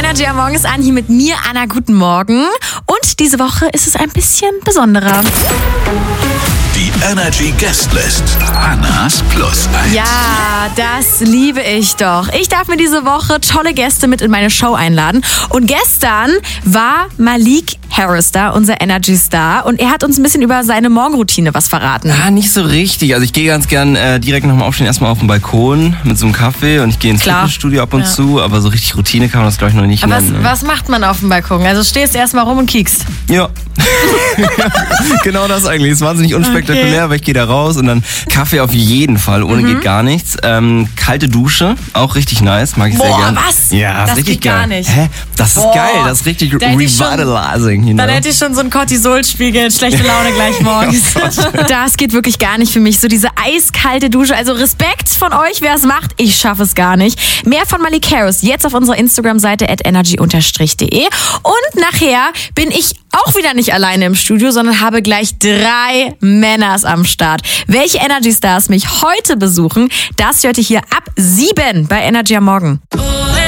Energy am Morgen ist an, hier mit mir, Anna, guten Morgen. Und diese Woche ist es ein bisschen besonderer. Die Energy Guestlist. Annas Plus 1. Ja, das liebe ich doch. Ich darf mir diese Woche tolle Gäste mit in meine Show einladen. Und gestern war Malik Harris da, unser Energy-Star. Und er hat uns ein bisschen über seine Morgenroutine was verraten. Nicht so richtig. Also ich gehe ganz gern direkt nach dem Aufstehen erstmal auf den Balkon mit so einem Kaffee und ich gehe ins Fitnessstudio ab und zu. Aber so richtig Routine kann man das, glaube ich, noch nicht nennen. Was macht man auf dem Balkon? Also stehst erstmal rum und kiekst. Ja. Genau das eigentlich. Ist wahnsinnig unspektakulär, weil ich gehe da raus und dann Kaffee auf jeden Fall. Ohne geht gar nichts. Kalte Dusche, auch richtig nice. Mag ich sehr gern. Was? Ja, das ist richtig geht geil. gar nicht. Hä? Das ist geil. Das ist richtig revitalizing. Dann hätte ich schon so einen Cortisolspiegel, schlechte Laune gleich morgens. Das geht wirklich gar nicht für mich. So diese eiskalte Dusche. Also Respekt von euch, wer es macht. Ich schaffe es gar nicht. Mehr von Malik Harris jetzt auf unserer Instagram-Seite @energy_de. Und nachher bin ich auch wieder nicht alleine im Studio, sondern habe gleich 3 Männers am Start. Welche Energy Stars mich heute besuchen, das hört ihr hier ab 7 bei Energy am Morgen.